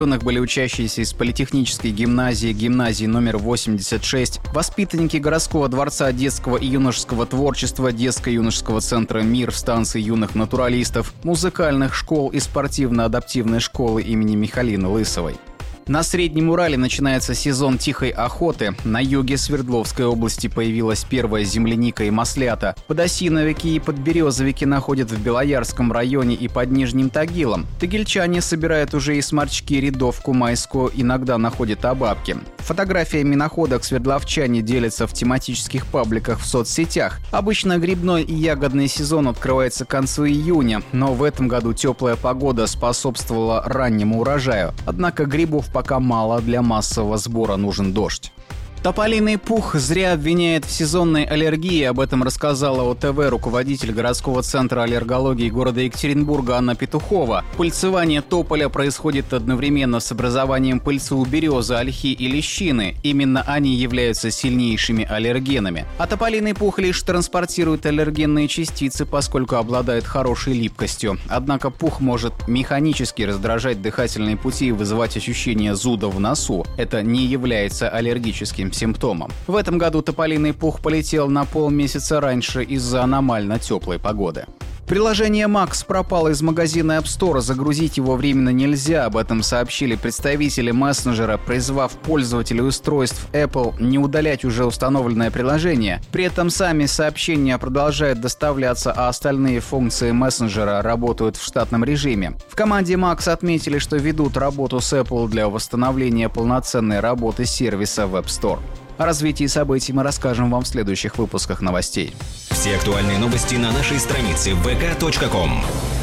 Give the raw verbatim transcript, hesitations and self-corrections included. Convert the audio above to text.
были учащиеся из политехнической гимназии, гимназии номер восемьдесят шесть, воспитанники городского дворца детского и юношеского творчества, детско-юношеского центра «Мир» в станции юных натуралистов, музыкальных школ и спортивно-адаптивной школы имени Михалины Лысовой. На Среднем Урале начинается сезон тихой охоты. На юге Свердловской области появилась первая земляника и маслята. Подосиновики и подберезовики находят в Белоярском районе и под Нижним Тагилом. Тагильчане собирают уже и сморчки, рядовку майскую, иногда находят обабки. Фотографиями находок свердловчане делятся в тематических пабликах в соцсетях. Обычно грибной и ягодный сезон открывается к концу июня, но в этом году теплая погода способствовала раннему урожаю. Однако грибов пока мало, для массового сбора нужен дождь. Тополиный пух зря обвиняет в сезонной аллергии. Об этом рассказала о тэ вэ руководитель городского центра аллергологии города Екатеринбурга Анна Петухова. Пыльцевание тополя происходит одновременно с образованием пыльцы у березы, ольхи и лещины. Именно они являются сильнейшими аллергенами. А тополиный пух лишь транспортирует аллергенные частицы, поскольку обладает хорошей липкостью. Однако пух может механически раздражать дыхательные пути и вызывать ощущение зуда в носу. Это не является аллергическим симптомом. В этом году тополиный пух полетел на полмесяца раньше из-за аномально теплой погоды. Приложение Макс пропало из магазина App Store, загрузить его временно нельзя. Об этом сообщили представители мессенджера, призвав пользователей устройств Apple не удалять уже установленное приложение. При этом сами сообщения продолжают доставляться, а остальные функции мессенджера работают в штатном режиме. В команде Макс отметили, что ведут работу с Apple для восстановления полноценной работы сервиса в App Store. О развитии событий мы расскажем вам в следующих выпусках новостей. Все актуальные новости на нашей странице вэ ка точка ком.